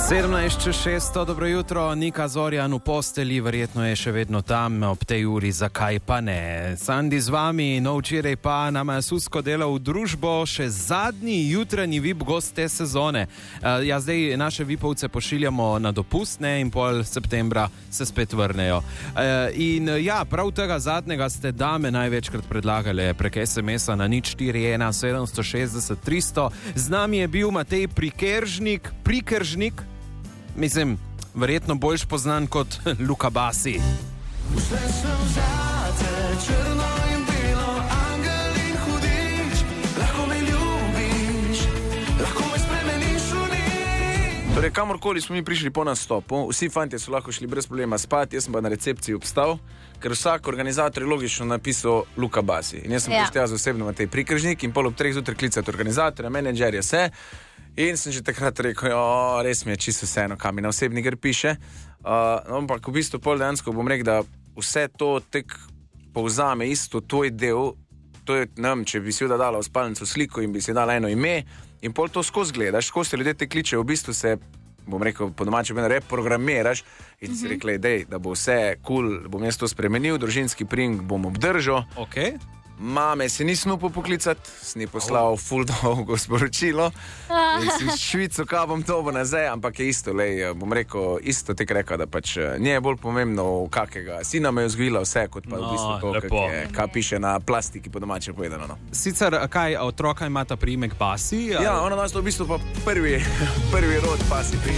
17.600, dobro jutro, Nika Zorjan v posteli, verjetno je še vedno tam ob tej uri, zakaj pa ne. Sandi z vami, no včeraj pa nama je Susko delal v družbo, še zadnji jutranji VIP gost te sezone. Zdaj naše VIPovce pošiljamo na dopust, ne, in pol septembra se spet vrnejo. Prav tega zadnjega ste dame največkrat predlagali prek SMS-a na 041 760 300. Z nami je bil Matej Prikeržnik, mislim, verjetno boljš poznan kot Luka Basi. Vse sem zate, črno in belo, angel in hudič, lahko me ljubiš, lahko me spremeniš v nič. Torej, kamorkoli smo mi prišli po nastopu, vsi fantje so lahko šli brez problema spati, jaz sem pa na recepciji obstal, ker vsak organizator je logično napisal Luka Basi. In jaz sem prištel osebno Matej Prikeržnik in pol ob 3 zjutraj klicati organizatorja, menedžerja, vse. In sem že takrat rekel, res mi je čisto vseeno, kam mi na osebni gr piše. Ampak v bistvu pol dejansko bom rekel, da vse to tek povzame isto tvoj del, to je nam, če bi si jo dala v spalnico sliko in bi si dala eno ime in pol to skozi gledaš, skozi te ljudje te kličejo, v bistvu se, bom rekel, po domače reprogramiraš in si rekla, da bo vse cool, bom jaz to spremenil, družinski pring bom obdržal. Okay. Mame se nisem upal poklicati, sem ji poslal ful dolgo sporočilo in sem švico, kaj bom to bo nazaj, ampak je isto, bom rekel, isto tek rekel, da pač nje je bolj pomembno, kakega sina me je vzgojila vse, kot pa v bistvu to, kaj piše na plastiki, po domače povedano. No. Sicer, kaj otroka imata priimek Basi? Ja, ona nas to v bistvu pa prvi rod Basi priimek.